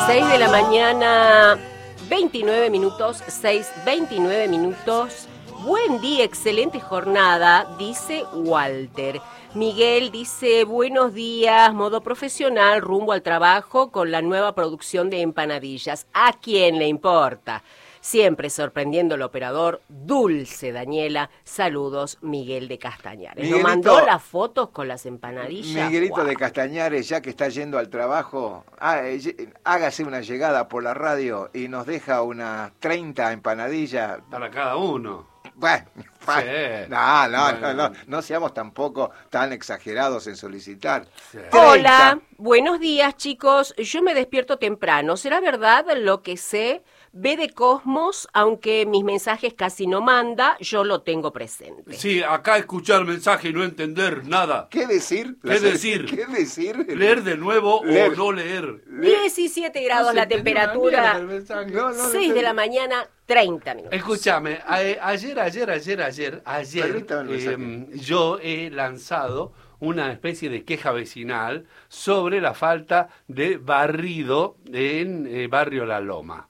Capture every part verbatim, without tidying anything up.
seis de la mañana, veintinueve minutos, seis, veintinueve minutos. Buen día, excelente jornada, dice Walter. Miguel dice, buenos días, modo profesional, rumbo al trabajo con la nueva producción de empanadillas. ¿A quién le importa? Siempre sorprendiendo al operador, Dulce Daniela. Saludos, Miguel de Castañares. Nos mandó las fotos con las empanadillas. Miguelito wow. de Castañares, ya que está yendo al trabajo, hágase una llegada por la radio y nos deja unas treinta empanadillas. Para cada uno. Bueno, Sí. no, no, Bueno. no, no, no seamos tampoco tan exagerados en solicitar. Sí. Hola, buenos días, chicos. Yo me despierto temprano. ¿Será verdad lo que sé? Ve de Cosmos, aunque mis mensajes casi no manda, yo lo tengo presente. Sí, acá escuchar mensaje y no entender nada. ¿Qué decir? ¿Qué decir? ¿Qué decir? Leer de nuevo Leer. o no leer. diecisiete grados No se la entendió una temperatura, mierda el mensaje. No, no, seis de la mañana, treinta minutos. Escúchame, a- ayer, ayer, ayer, ayer, ayer, Permítame el mensaje. eh, yo he lanzado una especie de queja vecinal sobre la falta de barrido en eh, Barrio La Loma.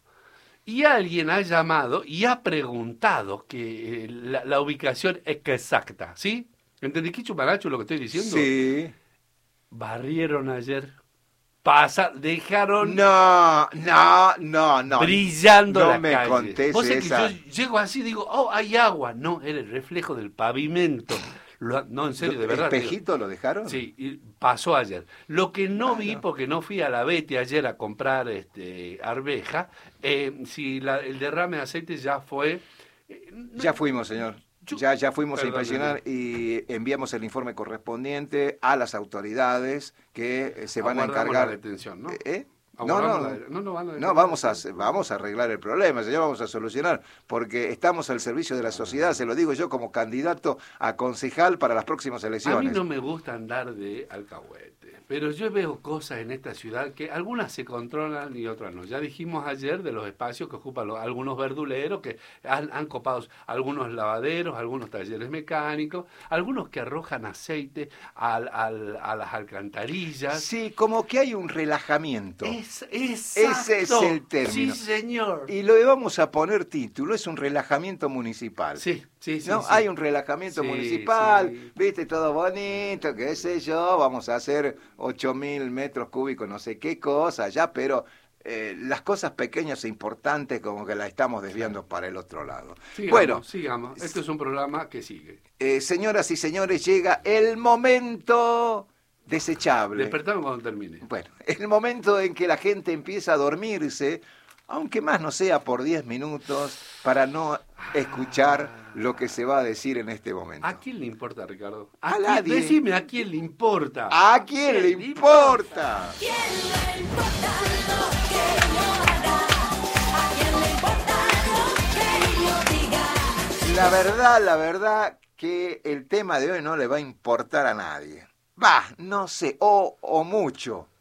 Y alguien ha llamado y ha preguntado que eh, la, la ubicación es exacta, ¿sí? ¿Entendí qué chuparacho lo que estoy diciendo? Sí. Barrieron ayer, pasa, dejaron No, no, no, no. brillando no la me calle. contés Vos sabés que esa. yo llego así y digo, oh, hay agua. No, era el reflejo del pavimento. Lo- no, en serio, de verdad. digo. ¿Espejito lo dejaron? Sí, y pasó ayer. Lo que no Ah, vi, no. porque no fui a la Betty ayer a comprar este arveja, eh, si la- el derrame de aceite ya fue... eh, no- Ya fuimos, señor. Yo- Ya, ya fuimos Perdón, a inspeccionar y enviamos el informe correspondiente a las autoridades que eh, se van a Aguardamos encargar. la detención, ¿no? ¿Eh? No, Aguardamos no, la- no, no van a no, detener. vamos a, vamos a arreglar el problema, señor, vamos a solucionar, porque estamos al servicio de la sociedad, se lo digo yo como candidato a concejal para las próximas A elecciones. mí no me gusta andar de alcahuete, pero yo veo cosas en esta ciudad que algunas se controlan y otras no. Ya dijimos ayer de los espacios que ocupan los- algunos verduleros que han, han copado algunos lavaderos, algunos talleres mecánicos, algunos que arrojan aceite al- al- a las alcantarillas. Sí, como que hay un relajamiento. Es, exacto. Ese es el término. Sí, señor. Y lo vamos a poner título, es un relajamiento municipal. Sí, sí, sí. ¿No? sí. Hay un relajamiento Sí, municipal, sí. viste, todo bonito, qué sé yo, vamos a hacer ocho mil metros cúbicos, no sé qué cosa, ya, pero eh, las cosas pequeñas e importantes como que las estamos desviando para el otro lado. Sigamos, Bueno, sigamos. Este es un programa que sigue. eh, señoras y señores, llega el momento desechable. Despertamos cuando termine. Bueno, el momento en que la gente empieza a dormirse, aunque más no sea por diez minutos, para no escuchar lo que se va a decir en este momento. ¿A quién le importa, Ricardo? A quién- nadie. Decime, ¿a quién le importa? ¿A quién le importa? ¿Quién le importa lo que yo haga? ¿A quién le importa lo que yo diga? La verdad, la verdad que el tema de hoy no le va a importar a nadie. Va, no sé, o, o mucho.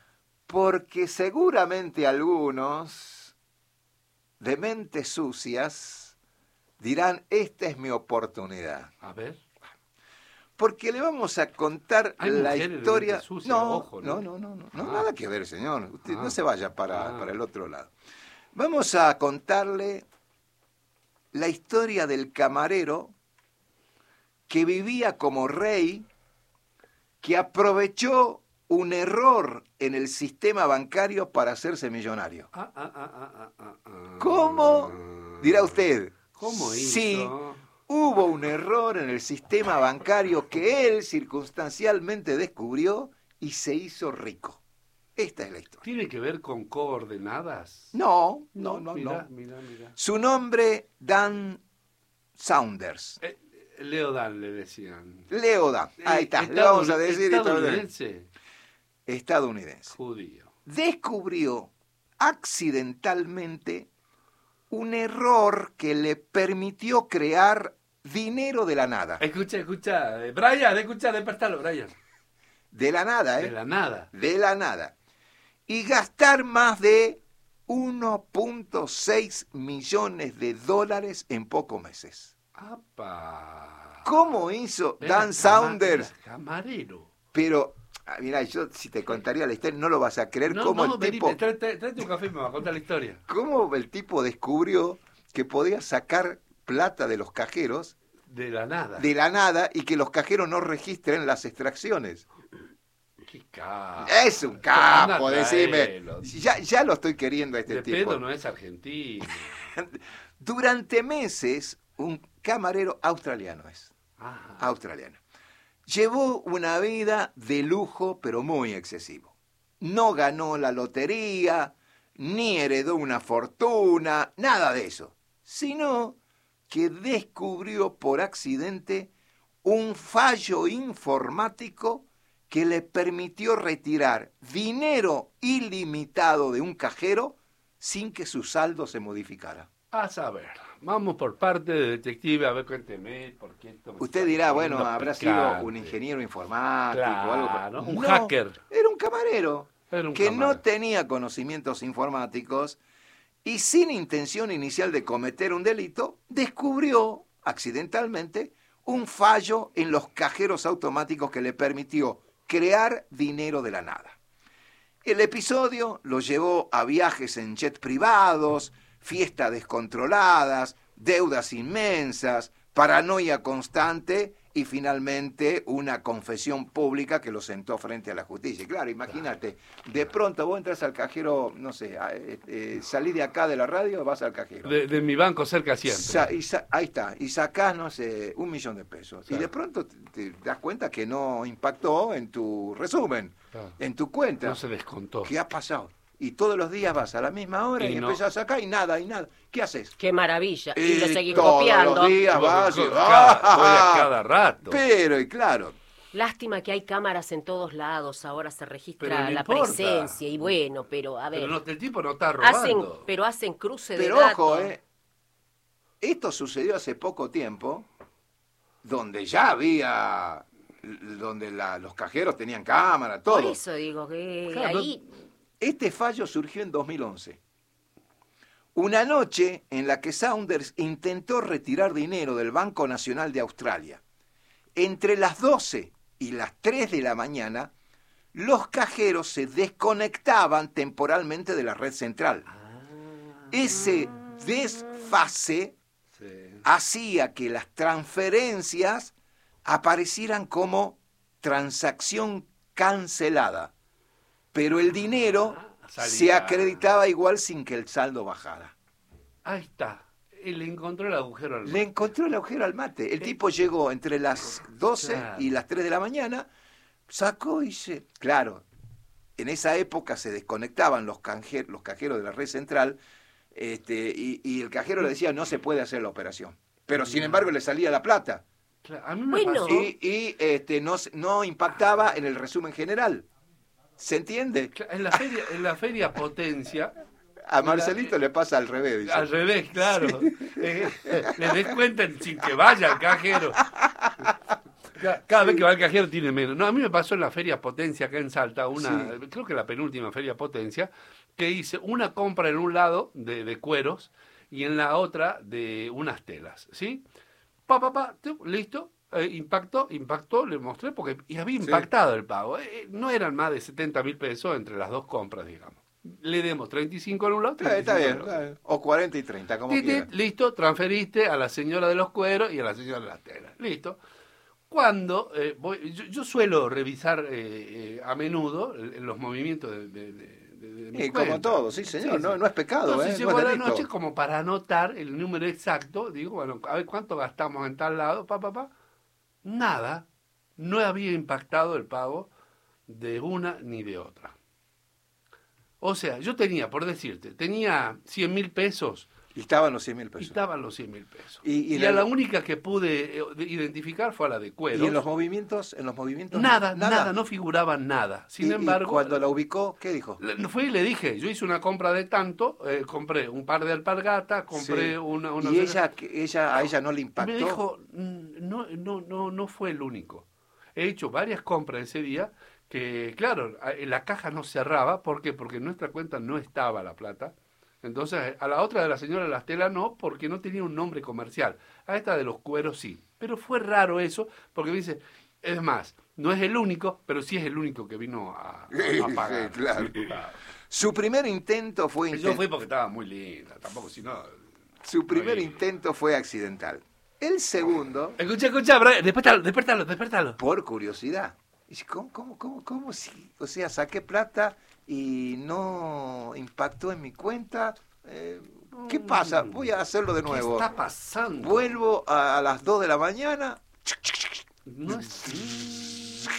Porque seguramente algunos de mentes sucias dirán, esta es mi oportunidad. A ver. Porque le vamos a contar Hay la mujeres de historia. mente sucia, no, ojo, ¿no? no, no, no, no, no, Ah. nada que ver, señor. Usted Ah. no se vaya para, Ah. para el otro lado. Vamos a contarle la historia del camarero que vivía como rey, que aprovechó un error en el sistema bancario para hacerse millonario. Ah, ah, ah, ah, ah, ah, ah. ¿Cómo? Dirá usted. ¿Cómo hizo? Sí, hubo un error en el sistema bancario que él circunstancialmente descubrió y se hizo rico. Esta es la historia. ¿Tiene que ver con coordenadas? No, no, no, Mira, no. mira, mira. Su nombre, Dan Saunders. Eh, Leo Dan le decían. Leo Dan. Ahí está, Eh, le vamos a estadoun- decir estadounidense. estadounidense. Judío. Descubrió accidentalmente un error que le permitió crear dinero de la nada. Escucha, escucha. eh, Brian, escucha, despertalo, Brian. De la nada, ¿eh? De la nada. De la nada. Y gastar más de uno punto seis millones de dólares en pocos meses. ¡Apa! ¿Cómo hizo Era Dan cama- Saunders? era Camarero. Pero Ah, mirá, yo si te contaría la historia, no lo vas a creer No, cómo no, el vení, tipo, tráete, tráete un café y me va a contar la historia. cómo el tipo descubrió que podía sacar plata de los cajeros De la nada. de la nada y que los cajeros no registren las extracciones. Qué capo. Es un capo, Anda a decime. traerlo. Si Ya, ya lo estoy queriendo a este De tipo. pedo no es argentino. Durante meses, un camarero australiano es. Ajá. Australiano. Llevó una vida de lujo, pero muy excesivo. No ganó la lotería, ni heredó una fortuna, nada de eso. Sino que descubrió por accidente un fallo informático que le permitió retirar dinero ilimitado de un cajero sin que su saldo se modificara. A saber, vamos por parte de detective, a ver, cuénteme, por qué esto me Usted está dirá, bueno, poniendo habrá picante. sido un ingeniero informático o algo. Claro, un No, hacker. Era un camarero Era un que camarero. no tenía conocimientos informáticos y sin intención inicial de cometer un delito, descubrió accidentalmente un fallo en los cajeros automáticos que le permitió crear dinero de la nada. El episodio lo llevó a viajes en jet privados, fiestas descontroladas, deudas inmensas, paranoia constante y finalmente una confesión pública que lo sentó frente a la justicia. Y claro, imagínate, de pronto vos entras al cajero, no sé, a- eh, eh, salís de acá de la radio, vas al cajero. De, de mi banco cerca siempre. Sa- y sa- ahí está, y sacás, no sé, un millón de pesos. Claro. Y de pronto te, te das cuenta que no impactó en tu resumen, Claro. en tu cuenta. No se descontó. ¿Qué ha pasado? Y todos los días vas a la misma hora y, Y no. empezás a sacar y nada, y nada. ¿Qué haces? Qué maravilla. Y, lo seguís todos copiando. los días Voy- vas y... voy cada- voy a ¡Ah! cada rato. Pero, y claro, Lástima que hay cámaras en todos lados, ahora se Pero registra no la importa. presencia y bueno, pero a ver, Pero no, el tipo no está hacen, robando. pero hacen cruce de pero datos. ojo, eh, esto sucedió hace poco tiempo, donde ya había, donde la- los cajeros tenían cámara, Por todo. eso digo que Claro, ahí Este fallo surgió en dos mil once. Una noche en la que Saunders intentó retirar dinero del Banco Nacional de Australia. Entre las doce y las tres de la mañana, los cajeros se desconectaban temporalmente de la red central. Ese desfase Sí. hacía que las transferencias aparecieran como transacción cancelada, pero el dinero Salía. se acreditaba igual sin que el saldo bajara. Ahí está. Él encontró el agujero al Le encontró el agujero al mate. El tipo llegó entre las doce Claro. y las tres de la mañana, sacó y se... Claro, en esa época se desconectaban los, canje- los cajeros de la red central este, y, y el cajero le decía no se puede hacer la operación. Pero sin embargo le salía la plata Claro, a mí me Bueno. pasó. y, y, este, no, se- no impactaba en el resumen general. ¿Se entiende? Cla- En la feria, en la feria Potencia, A Marcelito le pasa al revés. dice. al revés, claro. Eh, le descuentan sin que vaya el cajero. Ca- Cada vez que va el cajero tiene menos. No, a mí me pasó en la feria Potencia acá en Salta, una, Sí. creo que la penúltima feria Potencia, que hice una compra en un lado de, de cueros y en la otra de unas telas, ¿sí? Pa, pa, pa, tu, listo. Eh, impactó, impactó, le mostré porque y había Sí. impactado el pago. Eh, no eran más de setenta mil pesos entre las dos compras, digamos. Le demos treinta y cinco en un lado, Está, está treinta y cinco bien, en el otro. está bien. O cuarenta y treinta, como Tit, tit, quieras. listo, transferiste a la señora de los cueros y a la señora de las telas. Listo. Cuando eh, voy, yo, yo suelo revisar eh, eh, a menudo el- el- los movimientos de, de, de- de- de mis Sí, como cuentas. todo, sí, señor. Sí, no, sí. no es pecado, Entonces ¿eh? llego No a es la delito. noche como para anotar el número exacto. Digo, bueno, a ver cuánto gastamos en tal lado, pa, pa, pa. Nada. No había impactado el pago de una ni de otra. O sea, yo tenía, por decirte, tenía cien mil pesos Y estaban los cien mil y pesos. estaban los cien mil pesos. Y- y Y, en a el- la única que pude eh, de- identificar fue a la de cueros. ¿Y en los movimientos? ¿En los movimientos? Nada, nada, no figuraba nada. Sin Y- y embargo, cuando la ubicó, ¿qué dijo? le- fui y le dije, yo hice una compra de tanto, eh, compré un par de alpargatas, compré Sí. una, una... Y ella, que ella, a ella no le impactó. Me dijo, "Mm, no, no, no, no fue el único. He hecho varias compras ese día que, claro, a- la caja no cerraba. ¿Por qué? Porque en nuestra cuenta no estaba la plata. Entonces, a la otra de la señora de las telas no, porque no tenía un nombre comercial. A esta de los cueros sí. Pero fue raro eso, porque me dice, Es más, no es el único, pero sí es el único que vino a, a pagar. Sí, claro. Su primer intento fue... Yo inten- fui porque estaba muy linda, tampoco si no... Su primer Ay. intento fue accidental. El segundo, Escucha, escucha, Brian, despertalo, despertalo, despertalo. por curiosidad. Dice, ¿cómo, cómo, cómo, cómo si? O sea, saqué plata y no impactó en mi cuenta. Eh, ¿Qué pasa? Voy a hacerlo de ¿Qué nuevo. está pasando? Vuelvo a, a las dos de la mañana. No es...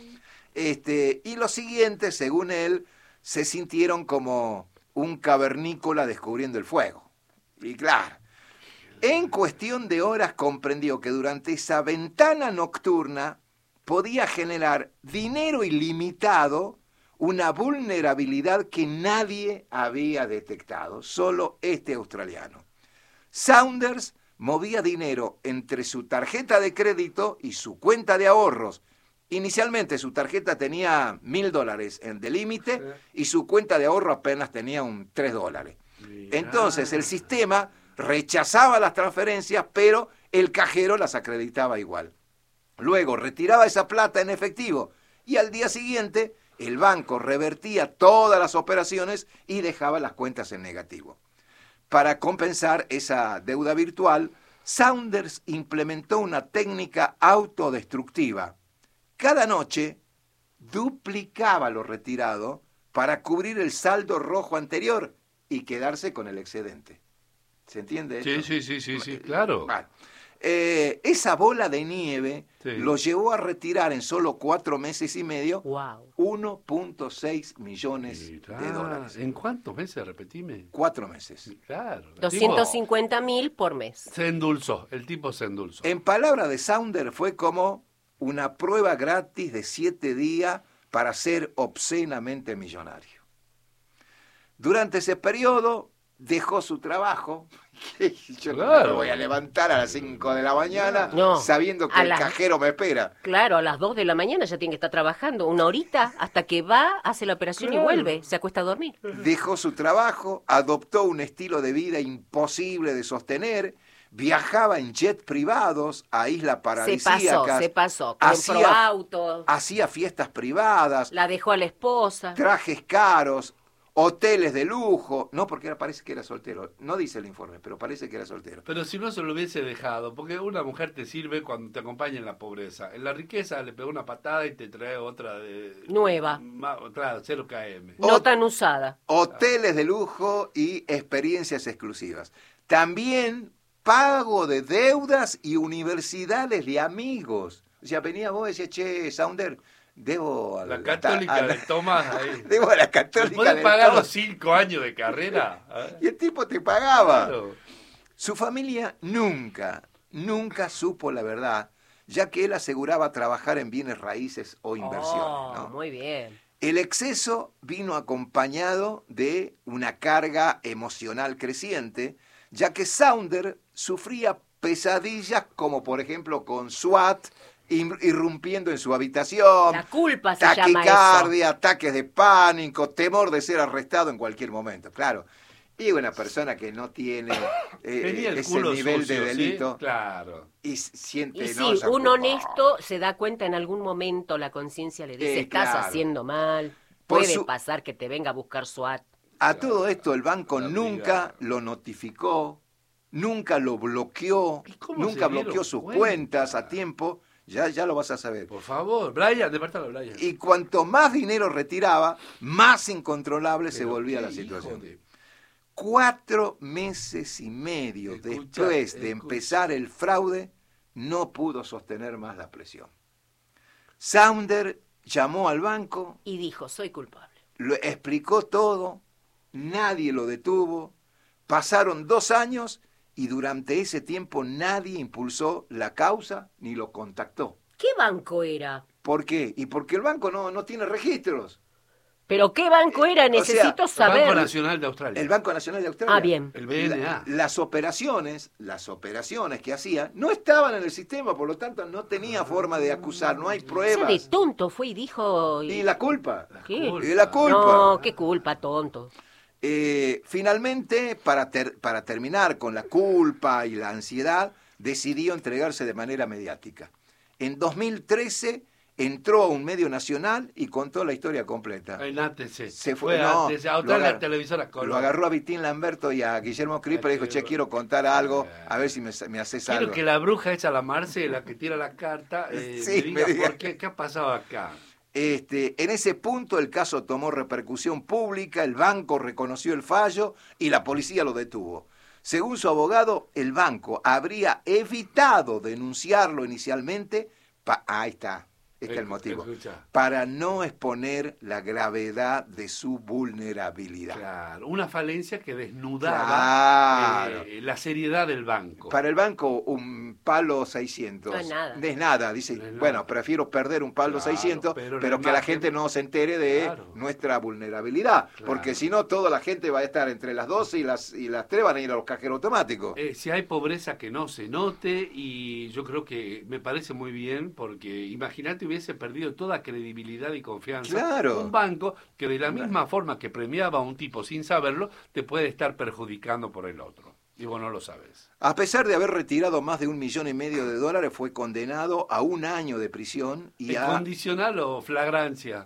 Este, y los siguientes, según él, se sintieron como un cavernícola descubriendo el fuego. Y claro, en cuestión de horas comprendió que durante esa ventana nocturna podía generar dinero ilimitado, una vulnerabilidad que nadie había detectado, solo este australiano. Saunders movía dinero entre su tarjeta de crédito y su cuenta de ahorros. Inicialmente su tarjeta tenía mil dólares de límite y su cuenta de ahorro apenas tenía un tres dólares. Entonces el sistema rechazaba las transferencias, pero el cajero las acreditaba igual. Luego retiraba esa plata en efectivo y al día siguiente el banco revertía todas las operaciones y dejaba las cuentas en negativo. Para compensar esa deuda virtual, Saunders implementó una técnica autodestructiva. Cada noche duplicaba lo retirado para cubrir el saldo rojo anterior y quedarse con el excedente. ¿Se entiende esto? Sí, sí, sí, sí, sí, claro. Bueno, eh, esa bola de nieve Sí. lo llevó a retirar en solo cuatro meses y medio Wow. uno punto seis millones Mirá, de dólares. ¿En cuántos meses? Repetime. Cuatro meses. Claro. el doscientos tipo cincuenta mil por mes. Se endulzó, el tipo se endulzó. En palabras de Saunders fue como una prueba gratis de siete días para ser obscenamente millonario. Durante ese periodo dejó su trabajo. Yo no Claro. me voy a levantar a las cinco de la mañana No, sabiendo que a el las- cajero me espera. Claro, a las dos de la mañana ya tiene que estar trabajando, una horita, hasta que va, hace la operación Claro. y vuelve, se acuesta a dormir. Dejó su trabajo, adoptó un estilo de vida imposible de sostener, viajaba en jet privados a islas Se paradisíacas. pasó, se pasó, compró hacía- autos, Hacía fiestas privadas, la dejó a la esposa. trajes caros, hoteles de lujo. No, porque era- parece que era soltero. No dice el informe, pero parece que era soltero. Pero si no se lo hubiese dejado, porque una mujer te sirve cuando te acompaña en la pobreza. En la riqueza le pega una patada y te trae otra de... Nueva. Ma- Claro, cero K M. No Ot- tan usada. Hoteles de lujo y experiencias exclusivas. También pago de deudas y universidades de amigos. O sea, venía vos y decías, che, Sounder, debo a La la, católica a la- del Tomás ahí. debo a la ¿Me católica podés del pagar Tomás. los cinco años de carrera? ¿Eh? Y el tipo te pagaba. Claro. Su familia nunca, nunca supo la verdad, ya que él aseguraba trabajar en bienes raíces o inversiones. Oh, ¿no? muy bien. El exceso vino acompañado de una carga emocional creciente, ya que Saunders sufría pesadillas como por ejemplo con SWAT ir- irrumpiendo en su habitación, La culpa se llama eso. taquicardia, ataques de pánico, temor de ser arrestado en cualquier momento. Claro, y una persona que no tiene eh, Tenía el ese culo nivel sucio, de ¿sí? delito Claro. y s- siente Y ¿no? sí, esa un culpa. honesto se da cuenta en algún momento, la conciencia le dice, Eh, estás claro. haciendo mal, Por puede su- pasar que te venga a buscar SWAT. A todo esto el banco La nunca brigada. lo notificó, nunca lo bloqueó, ¿Y cómo nunca se dieron bloqueó sus cuenta? cuentas a tiempo, ya, ya lo vas a saber. Por favor, Brian, despertalo, Brian. Y cuanto más dinero retiraba, más incontrolable se Pero volvía qué la hijo situación. de- Cuatro meses y medio Escucha, después de escucha. empezar el fraude, no pudo sostener más la presión. Saunders llamó al banco, Y dijo, soy culpable. lo explicó todo, nadie lo detuvo, pasaron dos años y durante ese tiempo nadie impulsó la causa ni lo contactó. ¿Qué banco era? ¿Por qué? Y porque el banco no, no tiene registros. ¿Pero qué banco era? o sea, Necesito El saber. Banco Nacional de Australia. El Banco Nacional de Australia. Ah, bien. El B N A. La- las operaciones, las operaciones que hacía no estaban en el sistema, por lo tanto no tenía forma de acusar, no hay O sea, de pruebas. tonto fue y dijo... Y la culpa. ¿Qué? Y la culpa. No, qué culpa, tonto. Eh, finalmente, para, ter- para terminar con la culpa y la ansiedad, decidió entregarse de manera mediática. En dos mil trece entró a un medio nacional y contó la historia completa. En A T C. Se fue, fue no, a T C, a lo otra la agar- televisora Color. Lo agarró a Vitín Lamberto y a Guillermo Criper y dijo, che, quiero contar algo, a ver si me, me haces Quiero algo. que la bruja esa, la Marcela, que tira la carta, eh, Sí, me diga me diga. por qué, qué ha pasado acá. Este, en ese punto el caso tomó repercusión pública, el banco reconoció el fallo y la policía lo detuvo. Según su abogado, el banco habría evitado denunciarlo inicialmente, pa- ahí está, este es el motivo, Escucha. para no exponer la gravedad de su vulnerabilidad. Claro, una falencia que desnudaba Claro. eh, la seriedad del banco. Para el banco, un palo seiscientos. No es nada. No es nada. Dice, No es nada. bueno, prefiero perder un palo Claro, seiscientos, pero pero, la que la imagen- gente no se entere de Claro. nuestra vulnerabilidad. Claro. Porque si no, toda la gente va a estar entre las doce y las, y las tres van a ir a los cajeros automáticos. Eh, si hay pobreza que no se note, y yo creo que me parece muy bien, porque imagínate hubiese perdido toda credibilidad y confianza. Claro. Un banco que de la Claro. misma forma que premiaba a un tipo sin saberlo, te puede estar perjudicando por el otro. Y vos no lo sabes. A pesar de haber retirado más de un millón y medio de dólares, fue condenado a un año de prisión y ¿Es a condicional o flagrancia?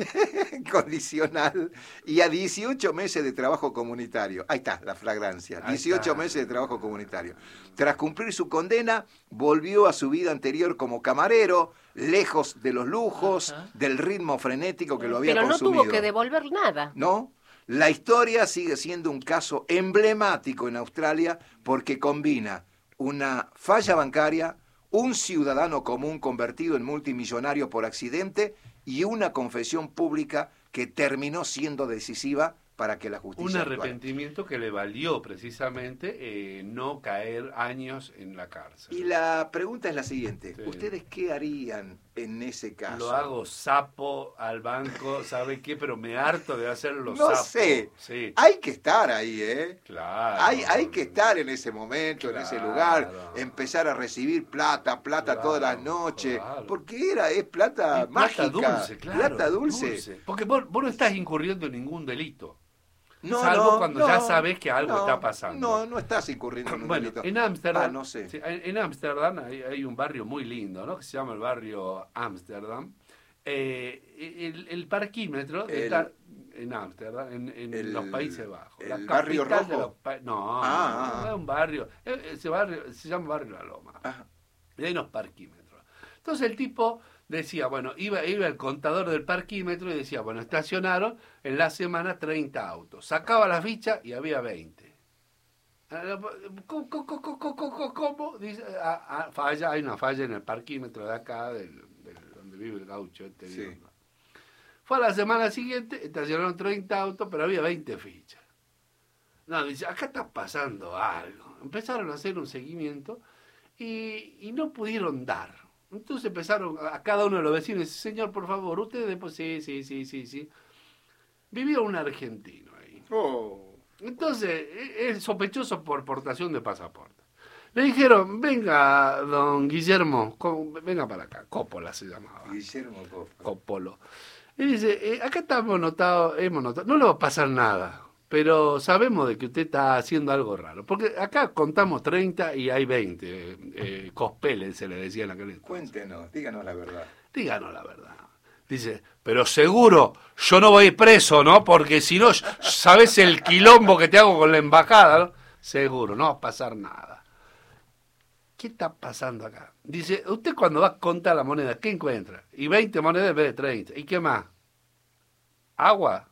condicional y a dieciocho meses de trabajo comunitario. Ahí está, la flagrancia. Ahí dieciocho está. meses de trabajo comunitario. Tras cumplir su condena, volvió a su vida anterior como camarero, lejos de los lujos, Ajá. del ritmo frenético que lo había Pero no consumido. tuvo que devolver nada. ¿No? La historia sigue siendo un caso emblemático en Australia porque combina una falla bancaria, un ciudadano común convertido en multimillonario por accidente y una confesión pública que terminó siendo decisiva para que la Un justicia actuara. arrepentimiento que le valió precisamente eh, no caer años en la cárcel. Y la pregunta es la siguiente. Sí. ¿Ustedes qué harían en ese caso? Lo hago sapo al banco, ¿sabe qué? Pero me harto de hacerlo No sapo. sé. Sí, Hay que estar ahí, ¿eh? claro. Hay, hay que estar en ese momento, en ese Claro. lugar, empezar a recibir plata, plata Claro, todas las noches, claro. porque era, es plata Y mágica, plata dulce, claro. plata dulce. Porque vos, vos no estás incurriendo en ningún delito. No, Salvo no, cuando no, ya sabes que algo no, está pasando. No, no estás incurriendo en un Bueno, delito. en Ámsterdam, Ah, no sé. sí, en en Ámsterdam hay, hay un barrio muy lindo, ¿no? Que se llama el barrio Ámsterdam. Eh, el, el parquímetro El- está en Ámsterdam, en, en el- los Países Bajos. La el barrio capital de rojo. los pa- no, Ah, no, ah. es un barrio. eh, Ese barrio se llama Barrio La Loma. Ah, Y hay unos parquímetros. Entonces el tipo decía, bueno, iba, iba el contador del parquímetro y decía, bueno, estacionaron en la semana treinta autos. Sacaba las fichas y había veinte. ¿Cómo? cómo, cómo, cómo, cómo, cómo? Dice, ah, ah, falla, hay una falla en el parquímetro de acá, del, del- donde vive el gaucho este. Sí. ¿no? Fue a la semana siguiente, estacionaron treinta autos, pero había veinte fichas. No, dice, acá está pasando algo. Empezaron a hacer un seguimiento y, y no pudieron dar. Entonces empezaron a, a cada uno de los vecinos, dice, señor, por favor, ustedes después, sí, sí, sí, sí, sí. Vivía un argentino ahí. oh, Entonces, e- es sospechoso por portación de pasaporte. Le dijeron, venga, don Guillermo, co- venga para acá. Coppola se llamaba. Guillermo Coppola. Coppolo. Y dice, eh, acá estamos notado, hemos notado, no le va a pasar nada, pero sabemos de que usted está haciendo algo raro. Porque acá contamos treinta y hay veinte. Eh, cospeles se le decía en aquel entonces. Cuéntenos, díganos la verdad. Díganos la verdad. Dice, pero seguro, yo no voy preso, ¿no? Porque si no, ¿sabes el quilombo que te hago con la embajada? ¿No? Seguro, no va a pasar nada. ¿Qué está pasando acá? Dice, usted cuando va a contar la moneda, ¿qué encuentra? Y veinte monedas en vez de treinta. ¿Y qué más? ¿Agua?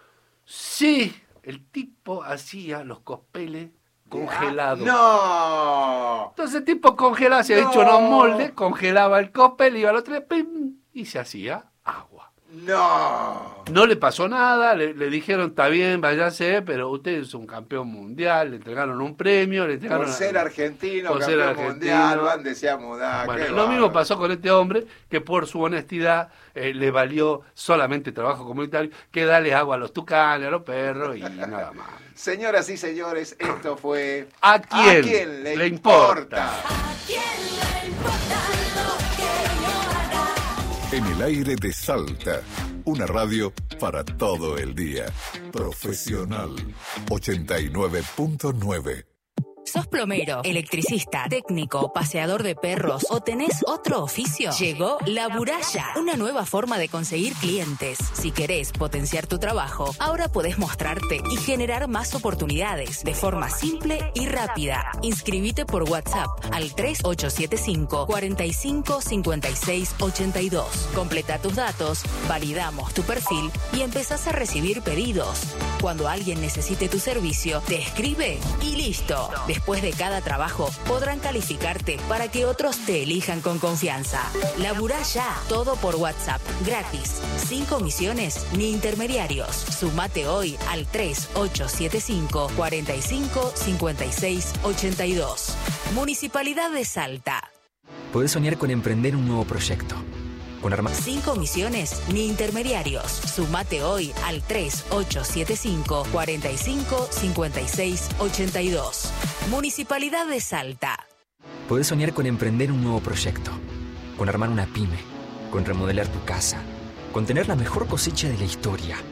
Sí, el tipo hacía los cospeles congelados. ¡No! Entonces el tipo congelaba, se había No. hecho unos moldes, congelaba el cospel, iba al otro día, ¡pim! Y se hacía agua. ¡No! No le pasó nada, le, le dijeron, está bien, váyase, pero usted es un campeón mundial, le entregaron un premio, le entregaron... Por ser argentino, por ser campeón argentino. mundial, van desea mudar. Bueno, qué lo mismo bárbaro. pasó con este hombre, que por su honestidad eh, le valió solamente trabajo comunitario, que darle agua a los tucanes, a los perros y nada más. Señoras y señores, esto fue... ¿A quién le, le importa? importa? ¿A quién le importa lo que yo haga? En el aire de Salta, una radio para todo el día. Profesional ochenta y nueve punto nueve. ¿Sos plomero, electricista, técnico, paseador de perros o tenés otro oficio? Llegó La Buralla, una nueva forma de conseguir clientes. Si querés potenciar tu trabajo, ahora podés mostrarte y generar más oportunidades de forma simple y rápida. Inscribite por WhatsApp al tres ocho siete cinco, cuatro cinco, cinco seis ocho dos. Completa tus datos, validamos tu perfil y empezás a recibir pedidos. Cuando alguien necesite tu servicio, te escribe y listo. Después de cada trabajo, podrán calificarte para que otros te elijan con confianza. Laburá ya, todo por WhatsApp, gratis, sin comisiones ni intermediarios. Sumate hoy al tres ocho siete cinco, cuatro cinco, cinco seis ocho dos. Municipalidad de Salta. Podés soñar con emprender un nuevo proyecto. Con arma... Sin comisiones ni intermediarios. Sumate hoy al tres ocho siete cinco, cuatro cinco, cinco seis ocho dos. Municipalidad de Salta. Podés soñar con emprender un nuevo proyecto. Con armar una pyme. Con remodelar tu casa. Con tener la mejor cosecha de la historia.